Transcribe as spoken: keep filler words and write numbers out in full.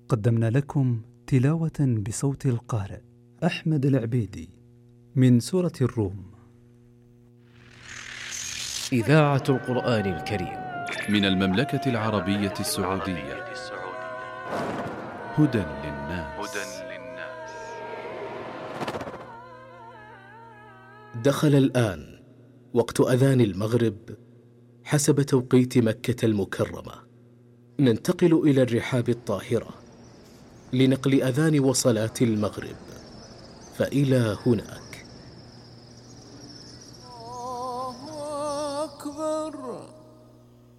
قدمنا لكم تلاوة بصوت القارئ أحمد العبيدي من سورة الروم. إذاعة القرآن الكريم من المملكة العربية السعودية. هدى للناس. دخل الآن وقت أذان المغرب حسب توقيت مكة المكرمة. ننتقل إلى الرحاب الطاهرة لنقل أذان وصلاة المغرب، فإلى هناك.